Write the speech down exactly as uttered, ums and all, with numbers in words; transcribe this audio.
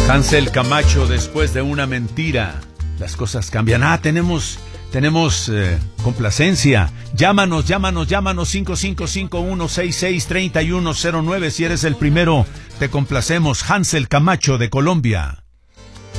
Hansel Camacho, después de una mentira, las cosas cambian. Ah, tenemos, tenemos eh, complacencia. Llámanos, llámanos, llámanos cinco cinco cinco uno seis seis tres uno cero nueve. Si eres el primero, te complacemos. Hansel Camacho de Colombia.